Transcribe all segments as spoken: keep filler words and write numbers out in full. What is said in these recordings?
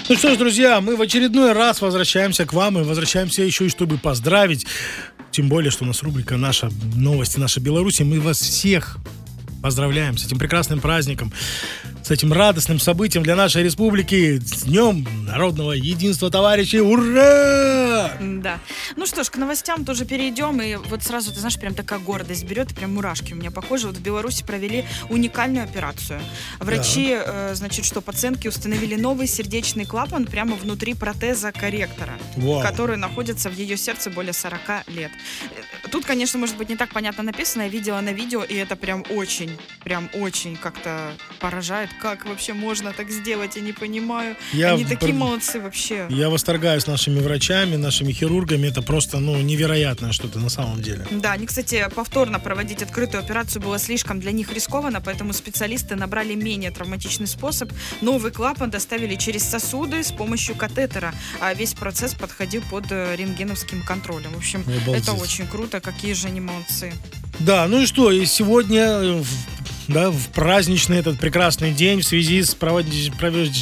Ну что ж, друзья, мы в очередной раз возвращаемся к вам и возвращаемся еще и чтобы поздравить. Тем более, что у нас рубрика «Наша новости, наша Беларусь». Мы вас всех поздравляем с этим прекрасным праздником, с этим радостным событием для нашей республики, с Днем народного единства, товарищи! Ура! Да. Ну что ж, к новостям тоже перейдем. И вот сразу, ты знаешь, прям такая гордость берет, и прям мурашки у меня по коже. Вот в Беларуси провели уникальную операцию. Врачи, да. э, значит, что пациентки установили новый сердечный клапан прямо внутри протеза корректора, Вау. который находится в ее сердце более сорока лет. Тут, конечно, может быть не так понятно написано. Я видела на видео, и это прям очень, прям очень как-то поражает. Как вообще можно так сделать? Я не понимаю. Я Они в... такие молодцы вообще. Я восторгаюсь нашими врачами, нашими хирургами. Это просто, ну, невероятное что-то на самом деле. Да, они, кстати, повторно проводить открытую операцию было слишком для них рискованно, поэтому специалисты набрали менее травматичный способ. Новый клапан доставили через сосуды с помощью катетера, а весь процесс подходил под рентгеновским контролем. В общем, Обалдеть. Это очень круто. Какие же они молодцы. Да, ну и что, и сегодня... Да, в праздничный этот прекрасный день в связи с проводить, проведением,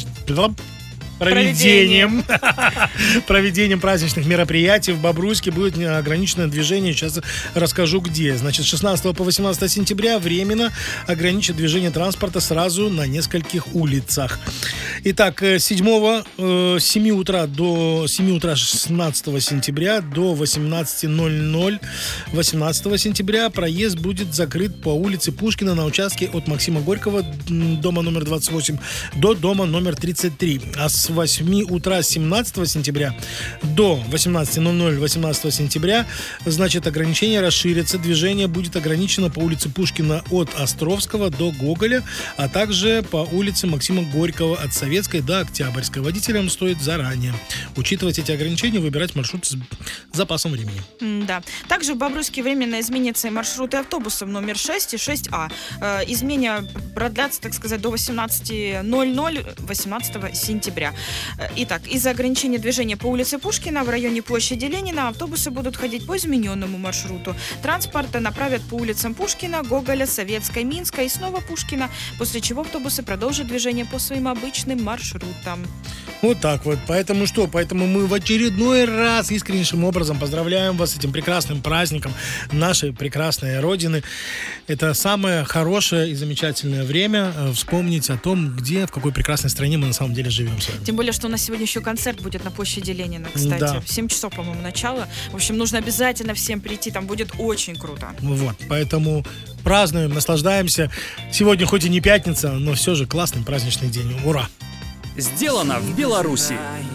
проведением. проведением праздничных мероприятий в Бобруйске будет ограниченное движение. Сейчас расскажу где. Значит, с шестнадцатого по восемнадцатое сентября временно ограничат движение транспорта сразу на нескольких улицах. Итак, с седьмого, с семи утра до семи утра шестнадцатого сентября до восемнадцати ноль-ноль восемнадцатого сентября проезд будет закрыт по улице Пушкина на участке от Максима Горького, дома номер двадцать восемь, до дома номер тридцать три. А с восьми утра семнадцатого сентября до восемнадцати ноль-ноль восемнадцатого сентября, значит, ограничение расширится. Движение будет ограничено по улице Пушкина от Островского до Гоголя, а также по улице Максима Горького от Советской до Октябрьской. Водителям стоит заранее учитывать эти ограничения, выбирать маршрут с запасом времени. Да. Также в Бобруйске временно изменятся и маршруты автобусов номер шесть и шесть А. Э, изменения продлятся, так сказать, до восемнадцати ноль-ноль восемнадцатого сентября. Итак, из-за ограничения движения по улице Пушкина в районе площади Ленина автобусы будут ходить по измененному маршруту. Транспорт направят по улицам Пушкина, Гоголя, Советской, Минска и снова Пушкина, после чего автобусы продолжат движение по своим обычным маршрутам. Вот так вот. Поэтому что? Поэтому мы в очередной раз искреннейшим образом поздравляем вас с этим прекрасным праздником нашей прекрасной Родины. Это самое хорошее и замечательное время вспомнить о том, где, в какой прекрасной стране мы на самом деле живем с вами. Тем более, что у нас сегодня еще концерт будет на площади Ленина, кстати. Да. В семь часов, по-моему, начало. В общем, нужно обязательно всем прийти, там будет очень круто. Вот, поэтому празднуем, наслаждаемся. Сегодня хоть и не пятница, но все же классный праздничный день. Ура! Сделано в Беларуси.